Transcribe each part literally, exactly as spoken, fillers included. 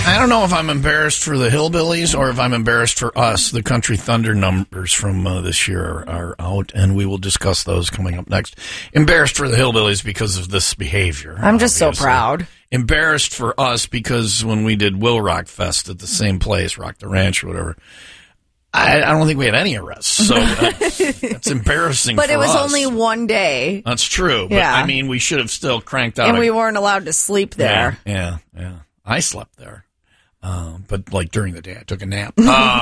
I don't know if I'm embarrassed for the Hillbillies or if I'm embarrassed for us. The Country Thunder numbers from uh, this year are, are out, and we will discuss those coming up next. Embarrassed for the Hillbillies because of this behavior. I'm just obviously. so proud. Embarrassed for us because when we did Will Rock Fest at the same place, Rock the Ranch or whatever, I, I don't think we had any arrests. So that's, that's embarrassing But for it was us. only one day. That's true. But Yeah. I mean, we should have still cranked out. And a, we weren't allowed to sleep there. Yeah, yeah. yeah. I slept there. Um, but like during the day, I took a nap.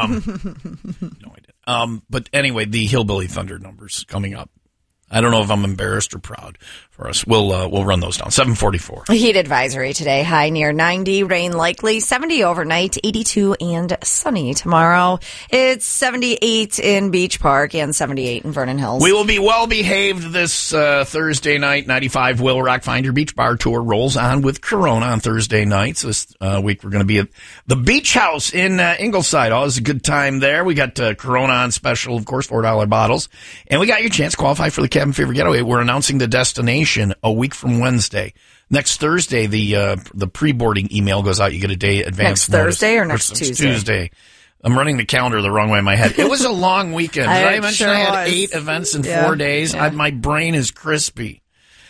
Um, no, I didn't. Um, but anyway, the Hillbilly Thunder numbers coming up. I don't know if I'm embarrassed or proud for us. We'll uh, we'll run those down. seven forty-four. Heat advisory today. High near ninety. Rain likely. seventy overnight. eighty-two and sunny tomorrow. It's seventy-eight in Beach Park and seventy-eight in Vernon Hills. We will be well behaved this uh, Thursday night. ninety-five Will Rock Find Your Beach Bar Tour rolls on with Corona on Thursday nights. This uh, week we're going to be at the Beach House in uh, Ingleside. Always a good time there. We got uh, Corona on special, of course, four dollar bottles. And we got your chance to qualify for the Cabin Fever Getaway. We're announcing the destination a week from Wednesday. Next Thursday, the uh, the pre-boarding email goes out. You get a day advance Next Thursday or next or Tuesday? Tuesday. I'm running the calendar the wrong way in my head. It was a long weekend. Did I, I mention sure I had was. eight events in Yeah. four days? Yeah. I, my brain is crispy.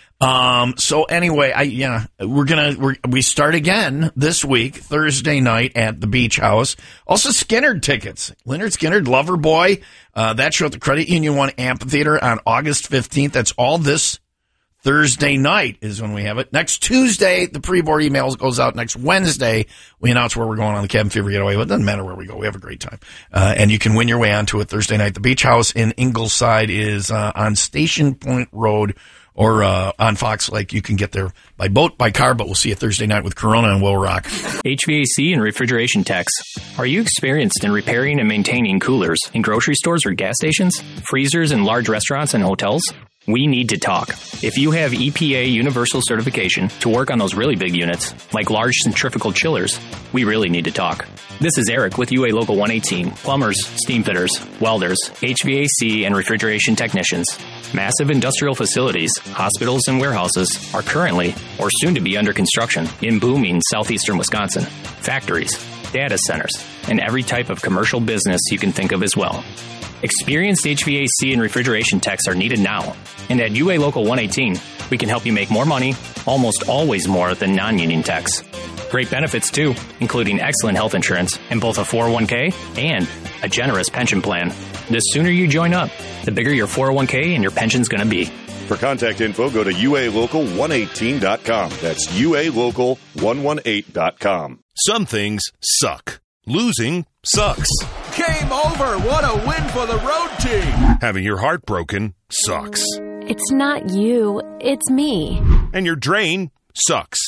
Um, so anyway, I, yeah, we're gonna, we're, we start again this week, Thursday night at the Beach House. Also Skinnerd tickets. Leonard Skinnerd, Loverboy, uh, that show at the Credit Union One Amphitheater on August fifteenth. That's all this Thursday night is when we have it. Next Tuesday, the pre-board emails goes out. Next Wednesday, we announce where we're going on the Cabin Fever Getaway. Well, it doesn't matter where we go. We have a great time. Uh, and you can win your way onto it Thursday night. The Beach House in Ingleside is, uh, on Station Point Road, or uh, on Fox Lake. You can get there by boat, by car, but we'll see you Thursday night with Corona and Will Rock. H V A C and refrigeration techs. Are you experienced in repairing and maintaining coolers in grocery stores or gas stations, freezers in large restaurants and hotels? We need to talk. If you have E P A universal certification to work on those really big units, like large centrifugal chillers, we really need to talk. This is Eric with U A Local one eighteen. Plumbers, steam fitters, welders, H V A C and refrigeration technicians. Massive industrial facilities, hospitals, and warehouses are currently or soon to be under construction in booming southeastern Wisconsin. Factories, data centers, and every type of commercial business you can think of as well. Experienced H V A C and refrigeration techs are needed now. And at U A Local one eighteen, we can help you make more money, almost always more than non-union techs. Great benefits, too, including excellent health insurance and both a four oh one k and a generous pension plan. The sooner you join up, the bigger your four oh one k and your pension's going to be. For contact info, go to U A local one eighteen dot com. That's U A local one eighteen dot com. Some things suck. Losing sucks. Game over. What a win for the road team. Having your heart broken sucks. It's not you, it's me. And your drain sucks.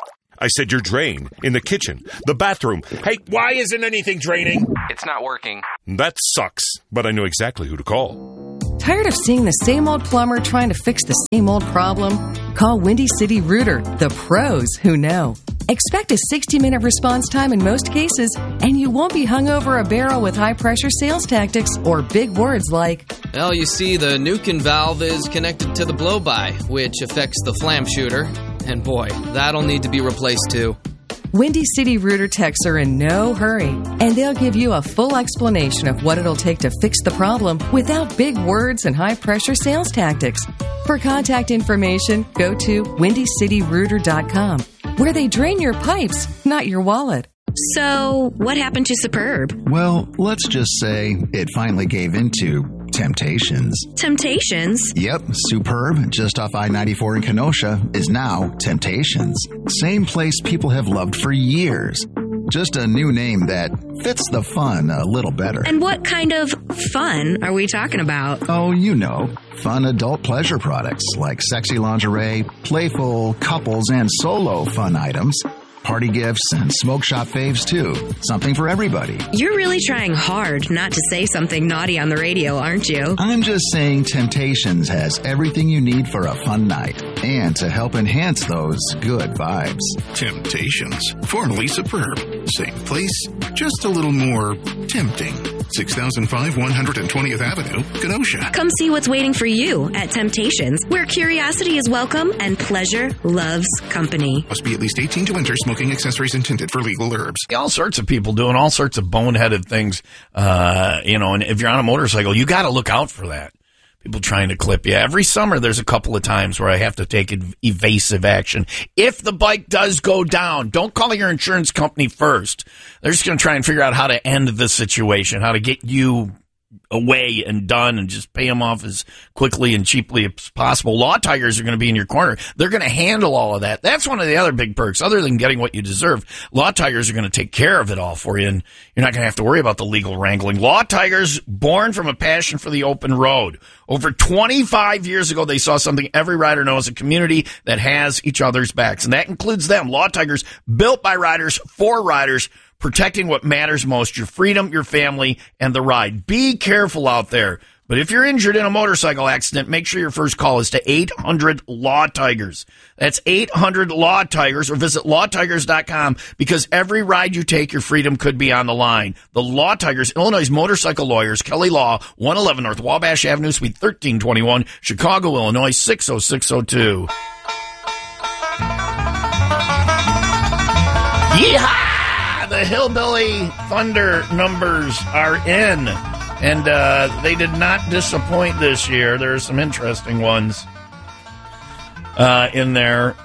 I said your drain. In the kitchen, the bathroom. Hey, why isn't anything draining? It's not working. That sucks, but I know exactly who to call. Tired of seeing the same old plumber trying to fix the same old problem? Call Windy City Rooter, the pros who know. Expect a sixty-minute response time in most cases, and you won't be hung over a barrel with high-pressure sales tactics or big words like, well, you see, the Nukin valve is connected to the blow-by, which affects the flam shooter. And boy, that'll need to be replaced too. Windy City Rooter techs are in no hurry, and they'll give you a full explanation of what it'll take to fix the problem without big words and high-pressure sales tactics. For contact information, go to windy city rooter dot com, where they drain your pipes, not your wallet. So, what happened to Superb? Well, let's just say it finally gave into Temptations. Temptations? Yep, Superb, just off I ninety-four in Kenosha, is now Temptations. Same place people have loved for years. Just a new name that fits the fun a little better. And what kind of fun are we talking about? Oh, you know, fun adult pleasure products like sexy lingerie, playful couples and solo fun items, party gifts, and smoke shop faves, too. Something for everybody. You're really trying hard not to say something naughty on the radio, aren't you? I'm just saying Temptations has everything you need for a fun night. and to help enhance those good vibes. Temptations, formerly Superb. Same place, just a little more tempting. six thousand five, one hundred twentieth Avenue, Kenosha. Come see what's waiting for you at Temptations, where curiosity is welcome and pleasure loves company. Must be at least eighteen to enter. Smoking accessories intended for legal herbs. All sorts of people doing all sorts of boneheaded things, uh, you know, and if you're on a motorcycle, you got to look out for that. People trying to clip you. Every summer, there's a couple of times where I have to take ev- evasive action. If the bike does go down, don't call your insurance company first. They're just going to try and figure out how to end the situation, how to get you away and done and just pay them off as quickly and cheaply as possible. Law Tigers are going to be in your corner. They're going to handle all of that. That's one of the other big perks. Other than getting what you deserve, Law Tigers are going to take care of it all for you, and you're not going to have to worry about the legal wrangling. Law Tigers, born from a passion for the open road. Over twenty-five years ago, they saw something every rider knows, a community that has each other's backs, and that includes them. Law Tigers, built by riders, for riders, protecting what matters most, your freedom, your family, and the ride. Be careful out there. But if you're injured in a motorcycle accident, make sure your first call is to eight hundred Law Tigers. That's eight hundred Law Tigers, or visit law tigers dot com, because every ride you take, your freedom could be on the line. The Law Tigers, Illinois' motorcycle lawyers, Kelly Law, one eleven North Wabash Avenue, Suite thirteen twenty-one, Chicago, Illinois, six oh six oh two. Yeehaw! The Hillbilly Thunder numbers are in, and uh, they did not disappoint this year. There are some interesting ones uh, in there,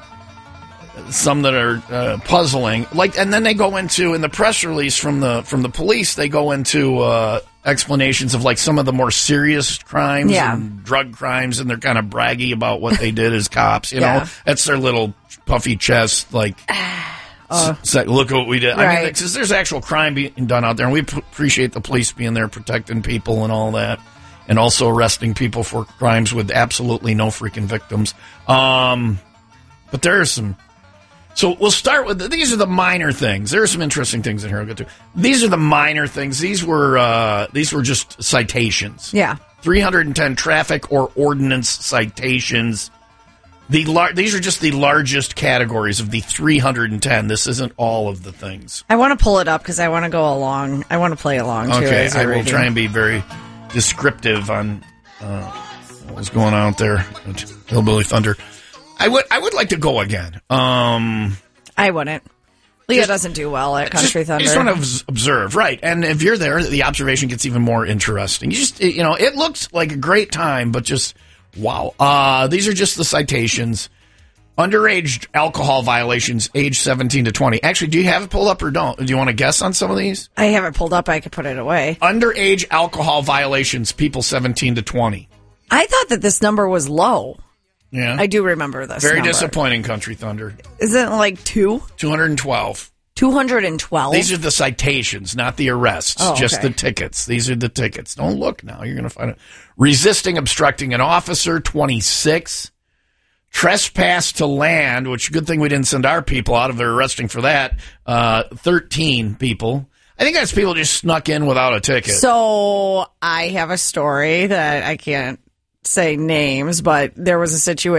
some that are uh, puzzling. Like, and then they go into, in the press release from the from the police, they go into uh, explanations of like some of the more serious crimes yeah. and drug crimes, and they're kind of braggy about what they did as cops. You yeah. know, that's their little puffy chest, like. Uh, so look at what we did. Right. I mean, because there's actual crime being done out there, and we p- appreciate the police being there protecting people and all that, and also arresting people for crimes with absolutely no freaking victims. Um, but there are some. So we'll start with these are the minor things. There are some interesting things in here. I'll get to. These are the minor things. These were uh, these were just citations. Yeah, three hundred ten traffic or ordinance citations. The lar- these are just the largest categories of the three hundred ten. This isn't all of the things. I want to pull it up because I want to go along. I want to play along, too. Okay, as I will reading. try and be very descriptive on uh, what was going on out there at Hillbilly Thunder. I would I would like to go again. Um, I wouldn't. Leah just, doesn't do well at Country just, Thunder. You just want to observe, right? And if you're there, the observation gets even more interesting. You just, you know, it looks like a great time, but just... Wow. Uh, these are just the citations. Underage alcohol violations, age seventeen to twenty. Actually, do you have it pulled up or don't? Do you want to guess on some of these? I have it pulled up. I could put it away. Underage alcohol violations, people seventeen to twenty. I thought that this number was low. Yeah. I do remember this Very number. disappointing, Country Thunder. Isn't it like two? two hundred twelve. two hundred twelve? These are the citations, not the arrests. Oh, just okay. the tickets. These are the tickets. Don't look now. You're going to find it. Resisting obstructing an officer, twenty-six. Trespass to land, which good thing we didn't send our people out if they're arresting for that, uh, thirteen people. I think that's people just snuck in without a ticket. So I have a story that I can't say names, but there was a situation